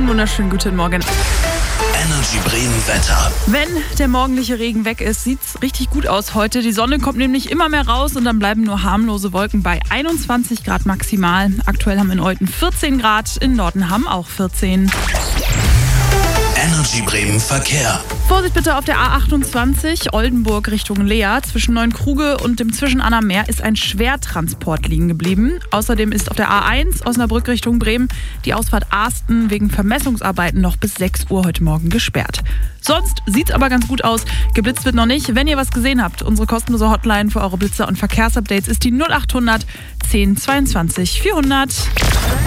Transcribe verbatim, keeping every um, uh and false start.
Einen wunderschönen guten Morgen. Energy Bremen Wetter. Wenn der morgendliche Regen weg ist, sieht's richtig gut aus heute. Die Sonne kommt nämlich immer mehr raus und dann bleiben nur harmlose Wolken bei einundzwanzig Grad maximal. Aktuell haben wir in Olten vierzehn Grad, in Nordenham auch vierzehn. Energy Bremen Verkehr. Vorsicht bitte auf der A achtundzwanzig, Oldenburg Richtung Leer. Zwischen Neunkruge und dem Zwischenannermeer ist ein Schwertransport liegen geblieben. Außerdem ist auf der A eins Osnabrück Richtung Bremen die Ausfahrt Asten wegen Vermessungsarbeiten noch bis sechs Uhr heute Morgen gesperrt. Sonst sieht's aber ganz gut aus. Geblitzt wird noch nicht. Wenn ihr was gesehen habt, unsere kostenlose Hotline für eure Blitzer und Verkehrsupdates ist die null achthundert zehn zweiundzwanzig vierhundert.